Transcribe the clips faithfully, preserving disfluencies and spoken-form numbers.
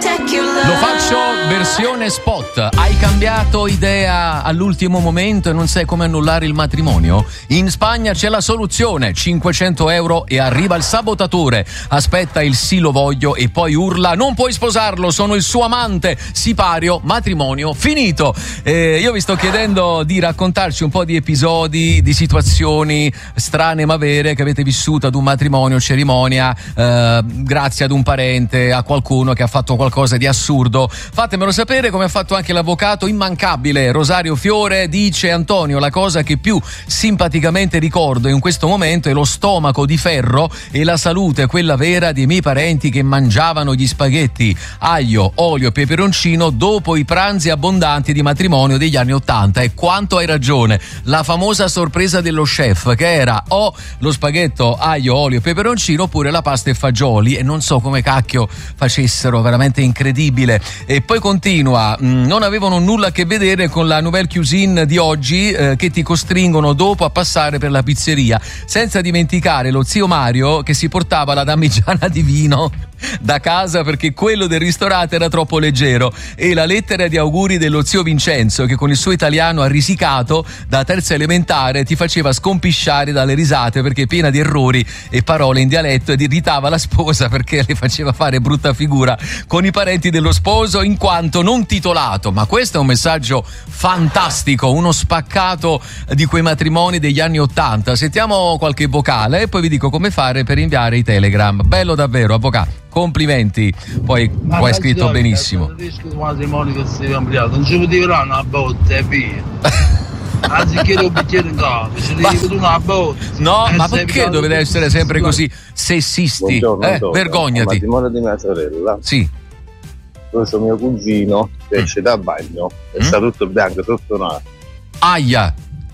Lo faccio versione spot. Hai cambiato idea all'ultimo momento e non sai come annullare il matrimonio? In Spagna c'è la soluzione: cinquecento euro e arriva il sabotatore. Aspetta il sì lo voglio e poi urla: non puoi sposarlo, sono il suo amante. Sipario, matrimonio finito. Eh, io vi sto chiedendo di raccontarci un po' di episodi, di situazioni strane ma vere che avete vissuto ad un matrimonio, cerimonia, eh, grazie ad un parente, a qualcuno che ha fatto qualcosa di assurdo. Fatemelo sapere, come ha fatto anche l'avvocato immancabile Rosario Fiore. Dice Antonio: la cosa che più simpaticamente ricordo in questo momento è lo stomaco di ferro e la salute, quella vera, dei miei parenti che mangiavano gli spaghetti, aglio, olio e peperoncino dopo i pranzi abbondanti di matrimonio degli anni ottanta. E quanto hai ragione, la famosa sorpresa dello chef, che era o lo spaghetto aglio, olio e peperoncino oppure la pasta e fagioli, e non so come cacchio facessero, veramente incredibile. E poi continua: non avevano nulla a che vedere con la nouvelle cuisine di oggi, eh, che ti costringono dopo a passare per la pizzeria, senza dimenticare lo zio Mario che si portava la damigiana di vino da casa perché quello del ristorante era troppo leggero, e la lettera di auguri dello zio Vincenzo che con il suo italiano ha risicato da terza elementare ti faceva scompisciare dalle risate perché piena di errori e parole in dialetto, ed irritava la sposa perché le faceva fare brutta figura con i parenti dello sposo in quanto non titolato. Ma questo è un messaggio fantastico, uno spaccato di quei matrimoni degli anni ottanta. Sentiamo qualche vocale e poi vi dico come fare per inviare i telegram. Bello davvero, avvocato. Complimenti, poi, poi hai scritto benissimo. Non ci potevano a botte e via. Anziché un bicchiere in casa, ci devi una botte. No, ma perché dovete essere sempre così sessisti? Buongiorno, eh, vergognati. Il matrimonio di mia sorella. Sì. Questo mio cugino che esce mm. dal bagno e mm. sta tutto bianco sotto naso. Aia.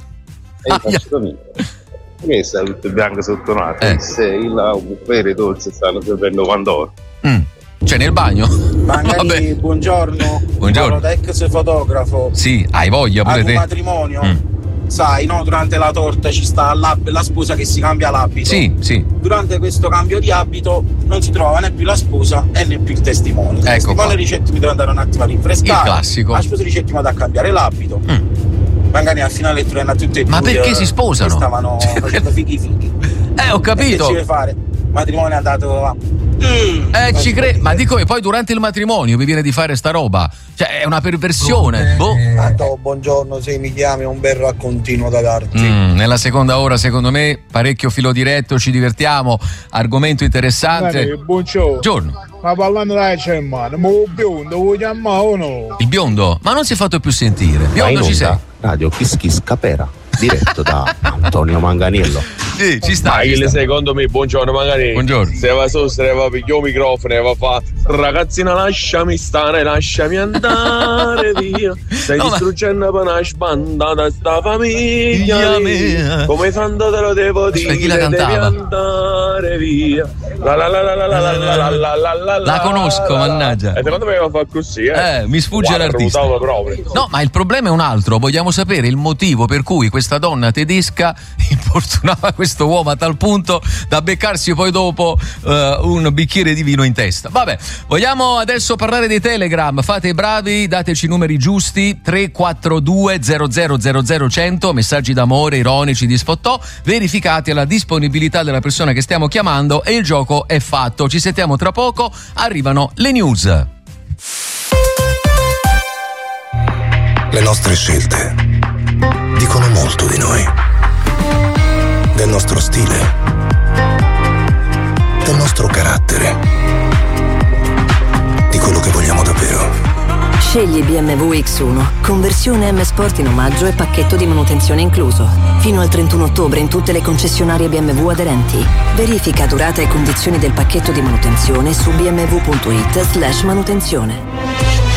E io faccio mio. Perché sta tutto bianco sotto naso? Eh. Se il buffere dolce stanno servendo quando mm. Cioè nel bagno? Magari buongiorno. Buongiorno. Da ex fotografo. Sì, hai voglia pure ad te. un matrimonio. Mm. Sai, no, durante la torta ci sta l'ab- la sposa che si cambia l'abito. Sì, sì. Durante questo cambio di abito non si trova né più la sposa e né più il testimone. Il ecco testimone qua. dice: mi devo andare un attimo a rinfrescare. Il classico. La sposa dice: ti vado a cambiare l'abito. Mm. Magari al finale trovano tutte e due. Ma perché si sposano? Stavano facendo fighi fighi. Eh, ho capito. E che ci deve fare? Il matrimonio è andato a... Mm, eh, ci credo, ma dico, e poi durante il matrimonio mi viene di fare sta roba, cioè è una perversione. Boh. Tanto, buongiorno, se mi chiami un bel raccontino da darti. Mm, nella seconda ora, secondo me, parecchio filo diretto, ci divertiamo, argomento interessante. Guarda, buongiorno. Buongiorno. Ma parlando dai c'è in mano, ma il biondo lo chiamavo o no? Il biondo? Ma non si è fatto più sentire. Biondo ci sei? Radio Kiss Kiss Capera, diretto da Antonio Manganiello. Sì, ci sta. Ma ci sta. sta. Secondo me, buongiorno Manganiello. Buongiorno. Se va su, se va pigliò il microfono e va a fare: ragazzina, lasciami stare, lasciami andare via. Stai no, distruggendo per una sbandata sta famiglia mia. Come tanto te lo devo dire, chi la devi cantava? andare via. La la la la la la la la la la la. La conosco, mannaggia. E secondo me va a fare così, eh. Eh, mi sfugge Guarda, l'artista. No, ma il problema è un altro. Vogliamo sapere il motivo per cui questa donna tedesca importunava questo uomo a tal punto da beccarsi poi dopo uh, un bicchiere di vino in testa. Vabbè, vogliamo adesso parlare dei telegram. Fate i bravi, dateci i numeri giusti: tre quattro due zero zero zero zero cento, messaggi d'amore, ironici, di sfottò, verificati alla disponibilità della persona che stiamo chiamando e il gioco è fatto. Ci sentiamo tra poco, arrivano le news. Le nostre scelte dicono molto di noi, del nostro stile, del nostro carattere, di quello che vogliamo davvero. Scegli B M W X uno, conversione M Sport in omaggio e pacchetto di manutenzione incluso. Fino al trentuno ottobre in tutte le concessionarie B M W aderenti. Verifica durata e condizioni del pacchetto di manutenzione su bmw punto it slash manutenzione.